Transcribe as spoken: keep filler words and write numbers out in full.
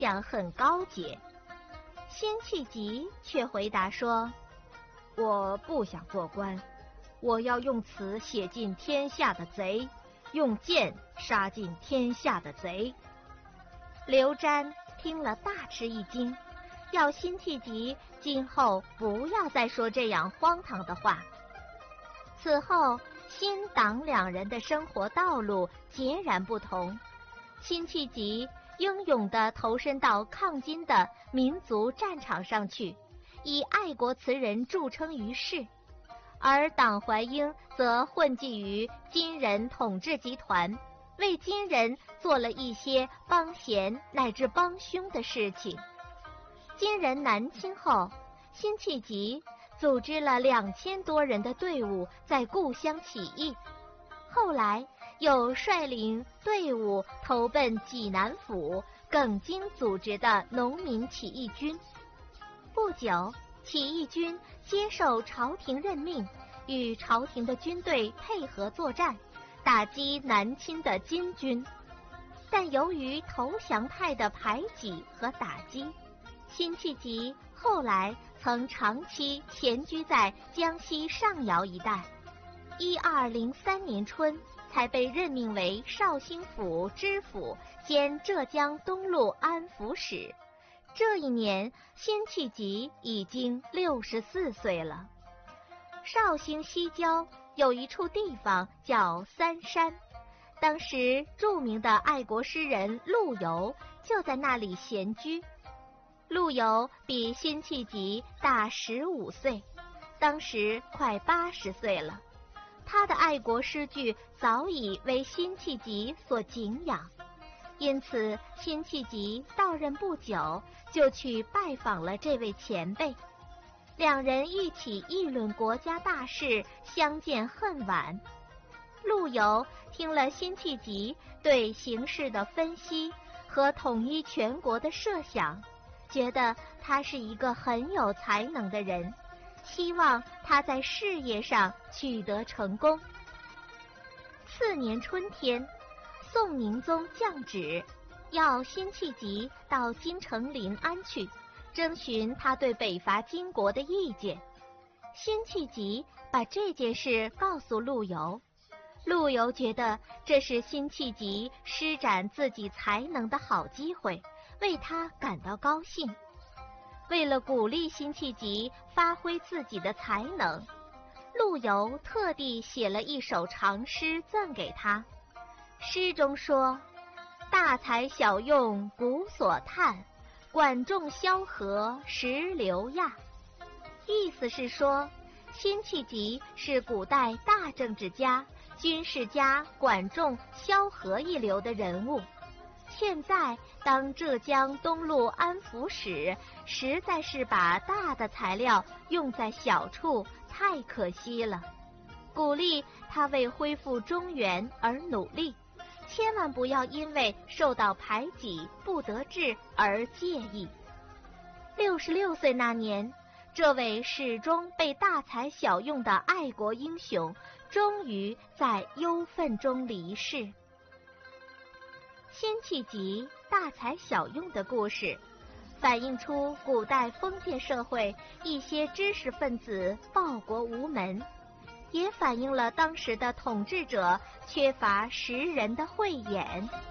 样很高洁。辛弃疾却回答说：我不想做官，我要用词写尽天下的贼，用剑杀尽天下的贼。刘瞻听了大吃一惊，要辛弃疾今后不要再说这样荒唐的话。此后新党两人的生活道路截然不同，辛弃疾英勇地投身到抗金的民族战场上去，以爱国词人著称于世，而党怀英则混迹于金人统治集团，为金人做了一些帮闲乃至帮凶的事情。金人南侵后，辛弃疾组织了两千多人的队伍在故乡起义，后来又率领队伍投奔济南府耿京组织的农民起义军。不久，起义军接受朝廷任命，与朝廷的军队配合作战，打击南侵的金军。但由于投降派的排挤和打击，辛弃疾后来曾长期闲居在江西上饶一带。一二零三年春，才被任命为绍兴府知府兼浙江东路安抚使。这一年，辛弃疾已经六十四岁了。绍兴西郊有一处地方叫三山，当时著名的爱国诗人陆游就在那里闲居。陆游比辛弃疾大十五岁，当时快八十岁了。他的爱国诗句早已为辛弃疾所敬仰，因此辛弃疾到任不久，就去拜访了这位前辈。两人一起议论国家大事，相见恨晚。陆游听了辛弃疾对形势的分析和统一全国的设想，觉得他是一个很有才能的人，希望他在事业上取得成功。次年春天，宋宁宗降旨，要辛弃疾到京城临安去，征询他对北伐金国的意见。辛弃疾把这件事告诉陆游，陆游觉得这是辛弃疾施展自己才能的好机会，为他感到高兴。为了鼓励辛弃疾发挥自己的才能，陆游特地写了一首长诗赠给他。诗中说：大材小用古所叹，管仲萧何识流亚。意思是说，辛弃疾是古代大政治家、军事家管仲、萧何一流的人物，现在当浙江东路安抚使，实在是把大的材料用在小处，太可惜了。鼓励他为恢复中原而努力，千万不要因为受到排挤不得志而介意。六十六岁那年，这位始终被大材小用的爱国英雄，终于在忧愤中离世。辛弃疾大材小用的故事，反映出古代封建社会一些知识分子报国无门，也反映了当时的统治者缺乏识人的慧眼。